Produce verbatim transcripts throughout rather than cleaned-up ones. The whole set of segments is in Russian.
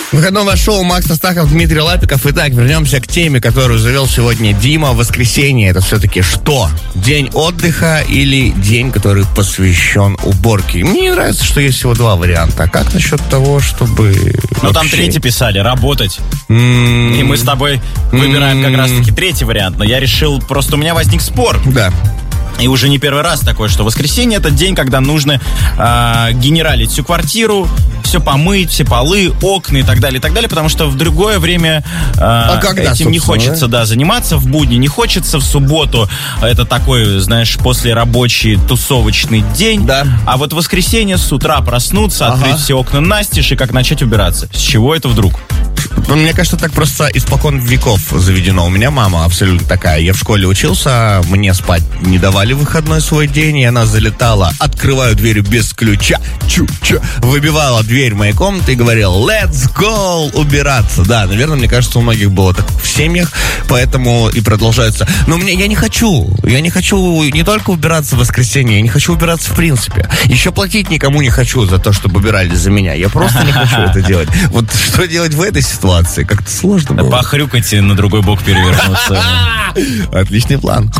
Выходное шоу Макс Астахов, Дмитрий Лапиков. Итак, вернемся к теме, которую завел сегодня Дима. Воскресенье — это все-таки что? День отдыха или день, который посвящен уборке? Мне не нравится, что есть всего два варианта. А как насчет того, чтобы... Ну, вообще... там третий писали, работать. Mm-hmm. И мы с тобой выбираем как раз-таки третий вариант. Но я решил, просто у меня возник спор. Да. И уже не первый раз такое, что воскресенье — это день, когда нужно э, генералить всю квартиру, все помыть, все полы, окна и так далее, и так далее, потому что в другое время э, а когда, этим не хочется да, заниматься в будни, не хочется в субботу. Это такой, знаешь, послерабочий тусовочный день. Да. А вот в воскресенье с утра проснуться, ага. открыть все окна настежь и как начать убираться. С чего это вдруг? Мне кажется, так просто испокон веков заведено. У меня мама абсолютно такая. Я в школе учился, мне спать не давали в выходной свой день, и она залетала, открываю дверь без ключа, чу-чу, выбивала дверь моей комнаты и говорила: let's go, убираться. Да, наверное, мне кажется, у многих было так в семьях, поэтому и продолжается. Но мне, я не хочу, я не хочу не только убираться в воскресенье, я не хочу убираться в принципе. Еще платить никому не хочу за то, чтобы убирали за меня. Я просто не хочу это делать. Вот что делать в этой ситуации? Как-то сложно было. Похрюкать и на другой бок перевернуться. Отличный план.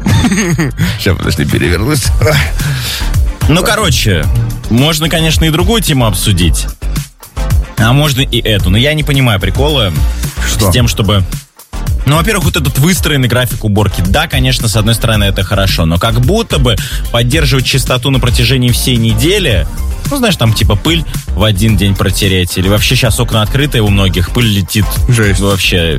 Сейчас, подожди, перевернусь. Ну, короче, можно, конечно, и другую тему обсудить. А можно и эту. Но я не понимаю прикола Что? С тем, чтобы... Ну, во-первых, вот этот выстроенный график уборки. Да, конечно, с одной стороны, это хорошо. Но как будто бы поддерживать чистоту на протяжении всей недели... Ну, знаешь, там типа пыль в один день протереть. Или вообще сейчас окна открытые у многих, пыль летит Жесть. вообще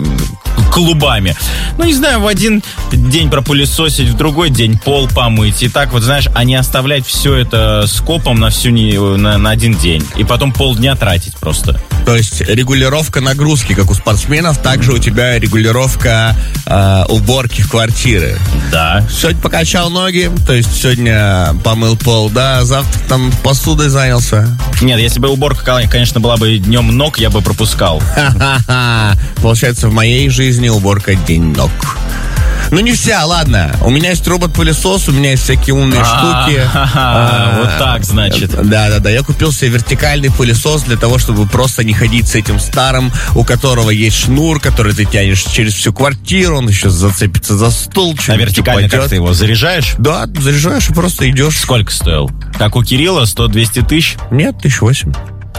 клубами. Ну, не знаю, в один день пропылесосить, в другой день пол помыть. И так вот, знаешь, а не оставлять все это скопом на всю не, на, на один день. И потом полдня тратить просто. То есть регулировка нагрузки, как у спортсменов, также у тебя регулировка э, уборки в квартире. Да. Сегодня покачал ноги, то есть сегодня помыл пол, да, завтра там посудой занялся. Нет, если бы уборка, конечно, была бы днем ног, я бы пропускал. Ха-ха-ха. Получается, в моей жизни уборка день ног. Ну не вся, ладно. У меня есть робот-пылесос, у меня есть всякие умные штуки. Вот так, значит. Да-да-да, я купил себе вертикальный пылесос для того, чтобы просто не ходить с этим старым, у которого есть шнур, который ты тянешь через всю квартиру, он еще зацепится за стул. А вертикально как ты его заряжаешь? Да, заряжаешь и просто идешь. Сколько стоил? Как у Кирилла, сто-двести тысяч? Нет, тысяча восемь.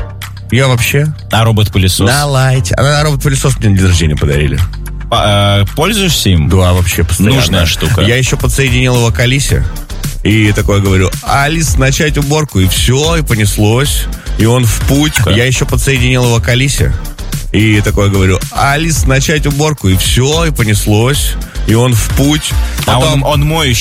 Я вообще... А робот-пылесос? На лайте. А робот-пылесос мне на день рождения подарили. Пользуешься им? Да, вообще постоянно. Нужная штука. Я еще подсоединил его к Алисе. И такое говорю: Алис, начать уборку. И все, и понеслось. И он в путь. Okay. Я еще подсоединил его к Алисе. И такое говорю: Алис, начать уборку. И все, и понеслось. И он в путь. Потом... А он, он моющий.